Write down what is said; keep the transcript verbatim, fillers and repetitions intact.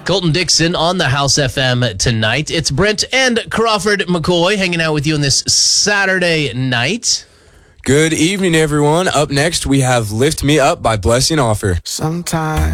Colton Dixon on the House F M tonight. It's Brent and Crawford McCoy hanging out with you on this Saturday night. Good evening, everyone. Up next, we have Lift Me Up by Blessing Offer. Sometimes